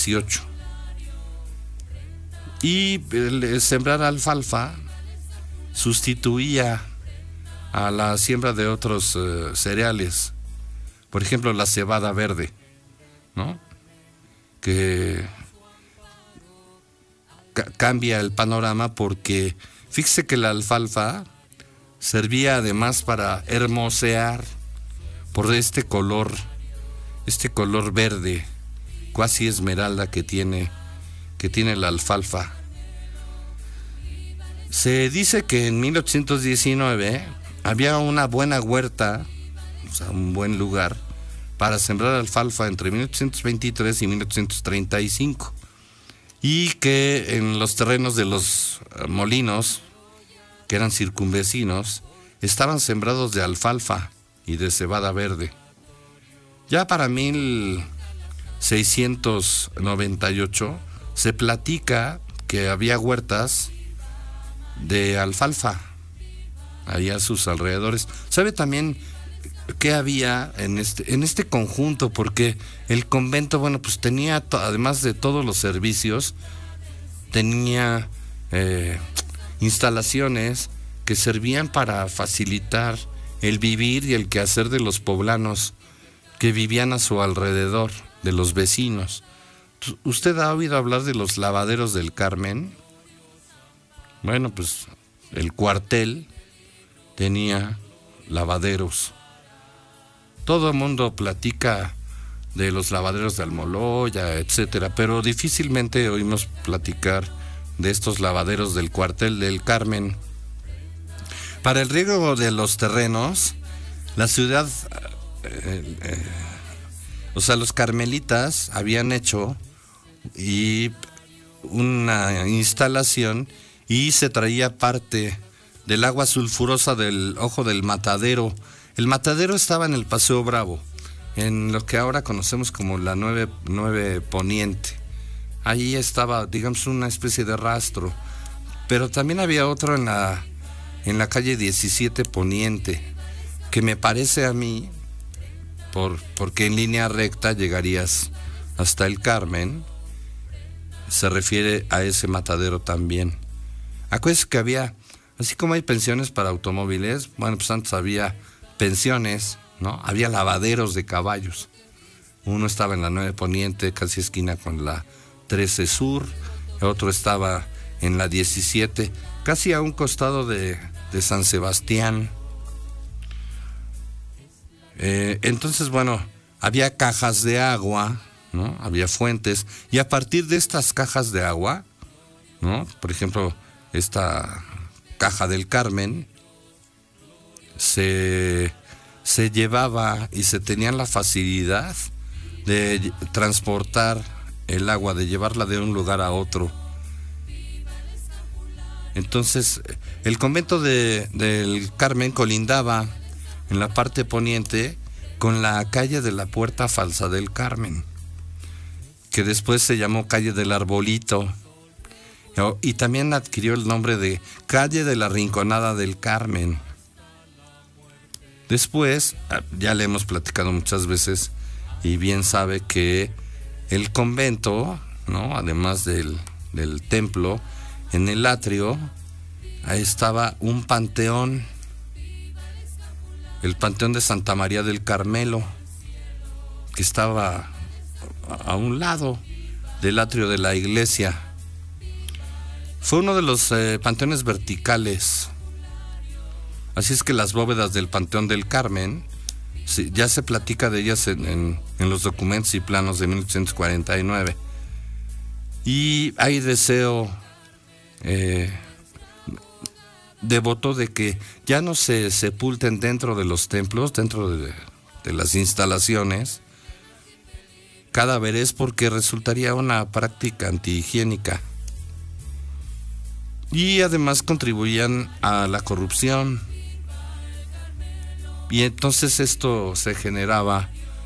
XVIII. Y el sembrar alfalfa sustituía a la siembra de otros cereales, por ejemplo la cebada verde, ¿no? Que cambia el panorama porque fíjese que la alfalfa servía además para hermosear por este color verde, cuasi esmeralda que tiene la alfalfa. Se dice que en 1819 había una buena huerta, o sea, un buen lugar para sembrar alfalfa entre 1823 y 1835, y que en los terrenos de los molinos, que eran circunvecinos, estaban sembrados de alfalfa y de cebada verde. Ya para 1698 se platica que había huertas de alfalfa ahí a sus alrededores. ¿Sabe también qué había en este conjunto? Porque el convento, bueno, pues tenía, además de todos los servicios, tenía instalaciones que servían para facilitar el vivir y el quehacer de los poblanos que vivían a su alrededor, de los vecinos. ¿Usted ha oído hablar de los lavaderos del Carmen? Bueno, pues el cuartel tenía lavaderos. Todo el mundo platica de los lavaderos de Almoloya, etcétera, pero difícilmente oímos platicar de estos lavaderos del cuartel del Carmen. Para el riego de los terrenos, la ciudad, los carmelitas habían hecho una instalación y se traía parte del agua sulfurosa del Ojo del Matadero. El matadero estaba en el Paseo Bravo, en lo que ahora conocemos como la 9 Poniente. Ahí estaba, digamos, una especie de rastro, pero también había otro en la calle 17 Poniente, que me parece a mí, porque en línea recta llegarías hasta el Carmen, se refiere a ese matadero también. Acuérdense que había, así como hay pensiones para automóviles, bueno, pues antes había pensiones, ¿no? Había lavaderos de caballos. Uno estaba en la 9 Poniente, casi esquina con la 13 Sur, el otro estaba en la 17, casi a un costado de San Sebastián. Entonces, bueno, había cajas de agua, ¿no? Había fuentes, y a partir de estas cajas de agua, ¿no? Por ejemplo, esta caja del Carmen, se llevaba y se tenían la facilidad de transportar el agua, de llevarla de un lugar a otro. Entonces, el convento del Carmen colindaba en la parte poniente con la calle de la Puerta Falsa del Carmen, que después se llamó calle del Arbolito, y también adquirió el nombre de calle de la Rinconada del Carmen. Después, ya le hemos platicado muchas veces, y bien sabe que el convento, ¿no? Además del templo, en el atrio, ahí estaba un panteón, el Panteón de Santa María del Carmelo, que estaba a un lado del atrio de la iglesia. Fue uno de los panteones verticales. Así es que las bóvedas del Panteón del Carmen, sí, ya se platica de ellas en los documentos y planos de 1849. Y hay deseo devoto de que ya no se sepulten dentro de los templos, dentro de las instalaciones, cadáveres, porque resultaría una práctica antihigiénica. Y además contribuían a la corrupción. Y entonces esto se generaba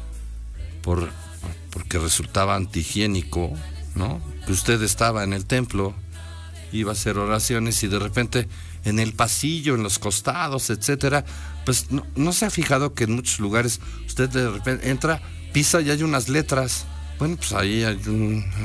porque resultaba antihigiénico, ¿no? Que usted estaba en el templo, iba a hacer oraciones y de repente en el pasillo, en los costados, etcétera, pues no se ha fijado que en muchos lugares usted de repente entra, pisa y hay unas letras. Bueno, pues ahí hay